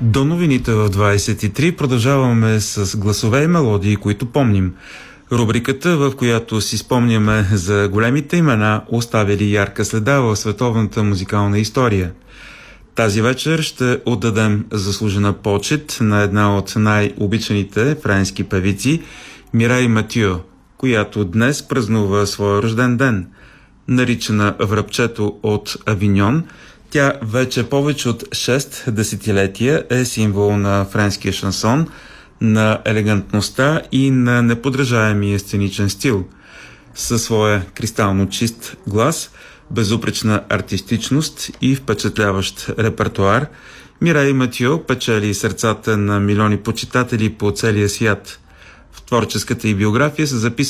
До новините в 23 продължаваме с гласове и мелодии, които помним. Рубриката, в която си спомняме за големите имена, оставили ярка следа в световната музикална история. Тази вечер ще отдадем заслужена почет на една от най-обичаните френски певици, Мирей Матио, която днес празнува своя рожден ден. Наричана Връбчето от Авиньон, тя вече повече от 6 десетилетия е символ на френския шансон, на елегантността и на неподражаемия сценичен стил. Със своя кристално чист глас, безупречна артистичност и впечатляващ репертуар, Мирей Матио печели сърцата на милиони почитатели по целия свят. В творческата й биография са записани